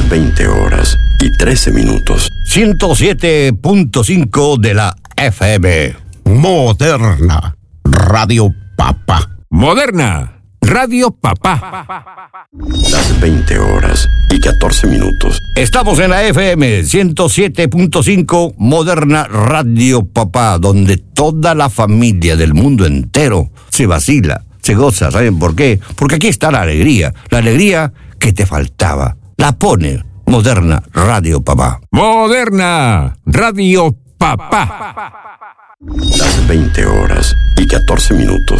Las 20 horas y 13 minutos. 107.5 de la FM. Moderna Radio Papa. Moderna Radio Papá. Las 20 horas y 14 minutos. Estamos en la FM 107.5 Moderna Radio Papá, donde toda la familia del mundo entero se vacila, se goza. ¿Saben por qué? Porque aquí está la alegría que te faltaba. La pone Moderna Radio Papá. Moderna Radio Papá. Las 20 horas y 14 minutos.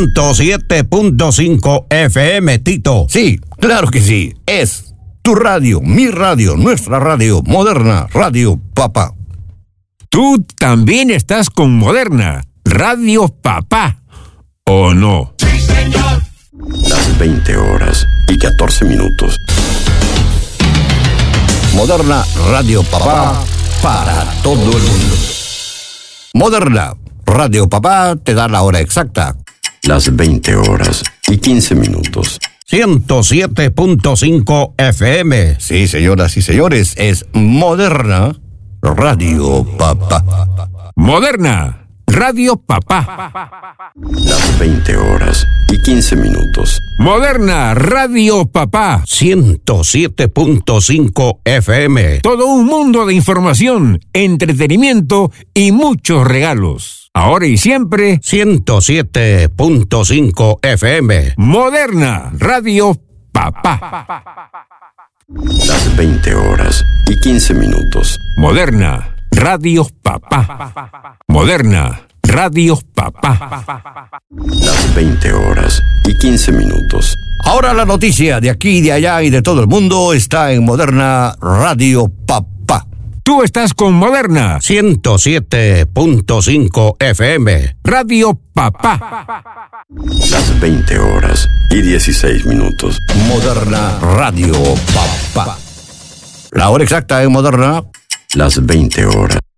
107.5 FM, Tito. Sí, claro que sí. Es tu radio, mi radio, nuestra radio, Moderna Radio Papá. Tú también estás con Moderna Radio Papá, ¿o no? Sí, señor. Las 20 horas y 14 minutos. Moderna Radio Papá para todo el mundo. Moderna Radio Papá te da la hora exacta. Las 20 horas y 15 minutos. 107.5 FM. Sí, señoras y señores, es Moderna Radio Papá. Moderna Radio Papá. Las 20 horas y 15 minutos. Moderna Radio Papá. 107.5 FM. Todo un mundo de información, entretenimiento y muchos regalos. Ahora y siempre, 107.5 FM. Moderna Radio Papá. Las 20 horas y 15 minutos. Moderna Radio Papá. Moderna Radio Papá. Las 20 horas y 15 minutos. Ahora la noticia de aquí, de allá y de todo el mundo está en Moderna Radio Papá. Tú estás con Moderna 107.5 FM. Radio Papá. Las 20 horas y 16 minutos. Moderna Radio Papá. La hora exacta en Moderna. Las 20 horas